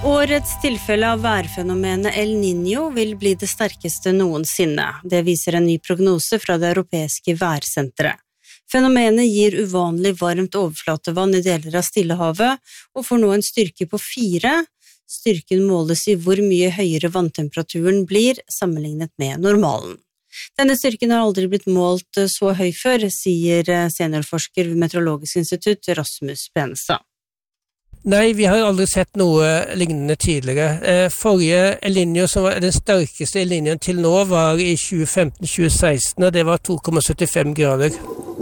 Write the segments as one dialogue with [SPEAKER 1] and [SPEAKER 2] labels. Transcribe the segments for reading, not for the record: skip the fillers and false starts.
[SPEAKER 1] Årets tilfelle av værfenomenet El Niño vil bli det sterkeste noensinne. Det viser en ny prognose fra det europeiske værsenteret. Fenomenet gir uvanlig varmt overflatevann i deler av Stillehavet, og får nå en styrke på 4. Styrken måles i hvor mye høyere vanntemperaturen blir sammenlignet med normalen. Denne styrken har aldri blitt målt så høy før, sier seniorforsker ved Meteorologisk institutt Rasmus Benestad.
[SPEAKER 2] Nei, vi har aldri sett noe lignende tidligere. Forrige El Niño, som var den sterkeste El Niñoen til nå, var i 2015-2016, og det var 2,75 grader.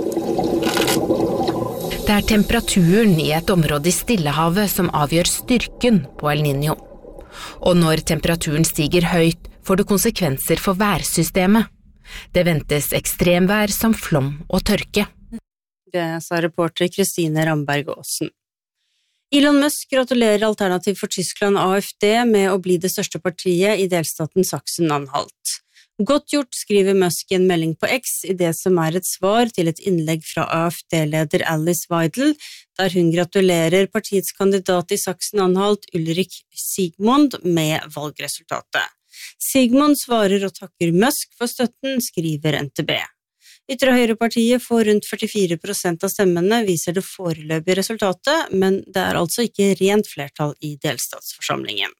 [SPEAKER 3] Det er temperaturen i et område i Stillehavet som avgjør styrken på El Niño. Og når temperaturen stiger høyt, får det konsekvenser for værsystemet. Det ventes ekstremvær som flom og tørke.
[SPEAKER 1] Det sa reporter Kristine Ramberg Aasen. Elon Musk gratulerer Alternativ for Tyskland AfD med å bli det største partiet i delstaten Sachsen-Anhalt. Godt gjort, skriver Musk i en melding på X i det som er et svar til et innlegg fra AfD-leder Alice Weidel, der hun gratulerer partiets kandidat i Sachsen-Anhalt Ulrich Siegmund med valgresultatet. Siegmund svarer og takker Musk for støtten, skriver NTB. Ytre Høyre-partiet får rundt 44% av stemmene, viser det foreløpige resultatet, men det er altså ikke rent flertall i delstatsforsamlingen.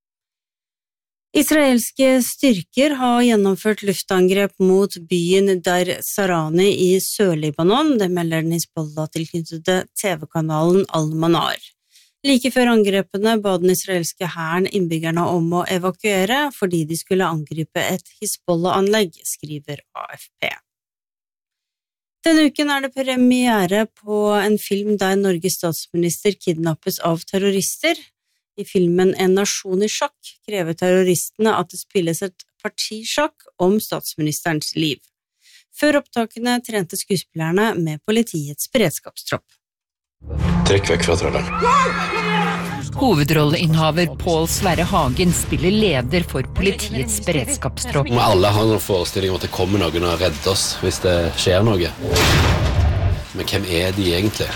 [SPEAKER 1] Israelske styrker har gjennomført luftangrep mot byen Dar Sarani i Sør-Libanon, det melder den Hizbollah-tilknyttede TV-kanalen Al-Manar. Like før angrepene ba den israelske hæren innbyggerne om å evakuere fordi de skulle angripe et Hizbollah-anlegg, skriver AFP. Denne uken er det premiere på en film der Norges statsminister kidnappes av terrorister. I filmen En nasjon i sjakk krever terroristene at det spilles et partisjakk om statsministerens liv. Før opptakene trente skuespillerne med politiets beredskapstropp.
[SPEAKER 4] Trekk vekk fra tralleren.
[SPEAKER 3] Hovedrolleinnehaver Pål Sverre Hagen spiller leder for politiets beredskapstropp.
[SPEAKER 4] Må alle ha noen forestilling om at det kommer noen og redder oss hvis det skjer noe. Men hvem er de egentlig?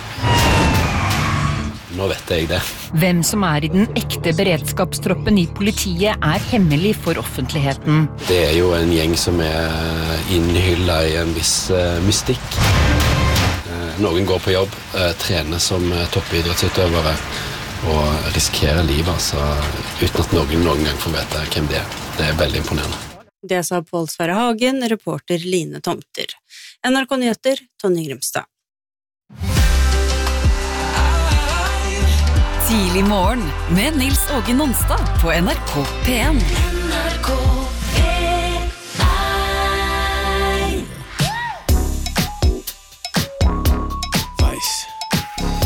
[SPEAKER 4] Nå vet jeg det.
[SPEAKER 3] Hvem som er i den ekte beredskapstroppen i politiet er hemmelig for offentligheten.
[SPEAKER 4] Det er jo en gjeng som er innhyllet i en viss mystikk. Noen går på jobb, trener som toppidrettsutøvere og risikerer livet altså, uten at noen gang får vite hvem det er. Det er veldig imponerende.
[SPEAKER 1] Det sa Pål Sverre Hagen, reporter Line Tomter. NRK Nyheter, Tonje Grimstad.
[SPEAKER 5] Tidlig morgen med Nils Åge Nonstad på NRK P1. NRK